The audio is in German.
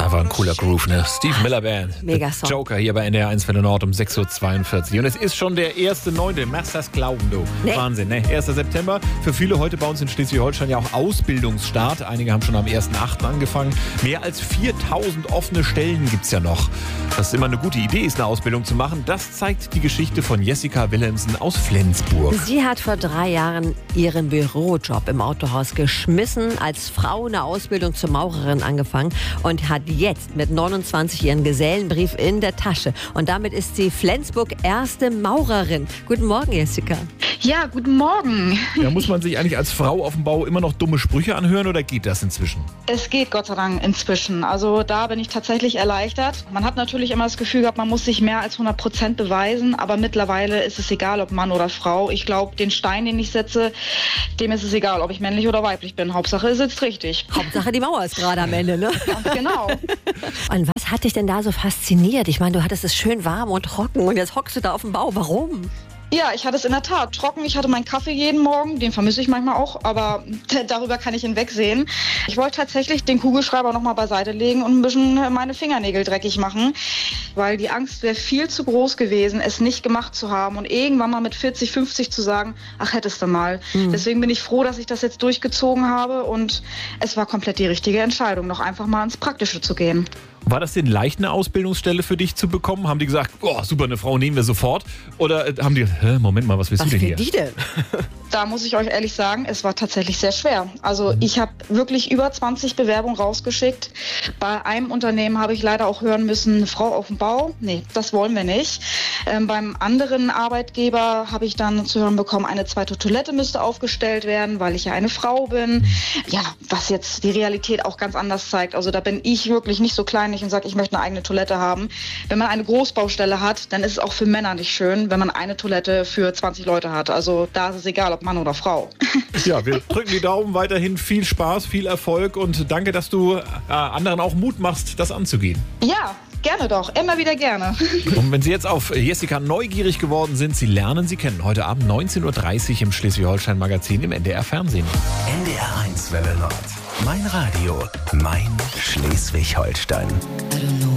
Einfach ein cooler Groove, ne? Steve Miller Band. Mega Song. Joker hier bei NDR 1 Welle Nord um 6.42 Uhr. Und es ist schon der 1.9. Machst das glauben, du. Nee. Wahnsinn, ne? 1. September. Für viele heute bei uns in Schleswig-Holstein ja auch Ausbildungsstart. Einige haben schon am 1.8. angefangen. Mehr als 4.000 offene Stellen gibt's ja noch. Dass es immer eine gute Idee ist, eine Ausbildung zu machen, das zeigt die Geschichte von Jessica Wilhelmsen aus Flensburg. Sie hat vor 3 Jahren ihren Bürojob im Autohaus geschmissen, als Frau eine Ausbildung zur Maurerin angefangen und hat jetzt mit 29 ihren Gesellenbrief in der Tasche. Und damit ist sie Flensburg erste Maurerin. Guten Morgen, Jessica. Ja, guten Morgen. Ja, muss man sich eigentlich als Frau auf dem Bau immer noch dumme Sprüche anhören oder geht das inzwischen? Es geht Gott sei Dank inzwischen. Also da bin ich tatsächlich erleichtert. Man hat natürlich immer das Gefühl gehabt, man muss sich mehr als 100% beweisen, aber mittlerweile ist es egal, ob Mann oder Frau. Ich glaube, den Stein, den ich setze, dem ist es egal, ob ich männlich oder weiblich bin. Hauptsache, es sitzt richtig. Hauptsache, die Mauer ist gerade am Ende, ne? Ganz genau. Und was hat dich denn da so fasziniert? Ich meine, du hattest es schön warm und trocken und jetzt hockst du da auf dem Bau. Warum? Ja, ich hatte es in der Tat trocken. Ich hatte meinen Kaffee jeden Morgen, den vermisse ich manchmal auch, aber darüber kann ich hinwegsehen. Ich wollte tatsächlich den Kugelschreiber nochmal beiseite legen und ein bisschen meine Fingernägel dreckig machen, weil die Angst wäre viel zu groß gewesen, es nicht gemacht zu haben und irgendwann mal mit 40, 50 zu sagen, ach, hättest du mal. Deswegen bin ich froh, dass ich das jetzt durchgezogen habe und es war komplett die richtige Entscheidung, noch einfach mal ins Praktische zu gehen. War das denn leicht, eine Ausbildungsstelle für dich zu bekommen? Haben die gesagt, oh, super, eine Frau nehmen wir sofort? Oder haben die, Moment mal, was willst du denn hier? Was will die denn? Da muss ich euch ehrlich sagen, es war tatsächlich sehr schwer. Also ich habe wirklich über 20 Bewerbungen rausgeschickt. Bei einem Unternehmen habe ich leider auch hören müssen, eine Frau auf dem Bau, nee, das wollen wir nicht. Beim anderen Arbeitgeber habe ich dann zu hören bekommen, eine zweite Toilette müsste aufgestellt werden, weil ich ja eine Frau bin. Ja, was jetzt die Realität auch ganz anders zeigt. Also da bin ich wirklich nicht so kleinlich und sage, ich möchte eine eigene Toilette haben. Wenn man eine Großbaustelle hat, dann ist es auch für Männer nicht schön, wenn man eine Toilette für 20 Leute hat. Also da ist es egal, ob Mann oder Frau. Ja, wir drücken die Daumen, weiterhin viel Spaß, viel Erfolg und danke, dass du anderen auch Mut machst, das anzugehen. Ja, gerne doch. Immer wieder gerne. Und wenn Sie jetzt auf Jessica neugierig geworden sind, Sie lernen sie kennen. Heute Abend 19.30 Uhr im Schleswig-Holstein-Magazin im NDR Fernsehen. NDR 1 Welle Nord. Mein Radio, mein Schleswig-Holstein.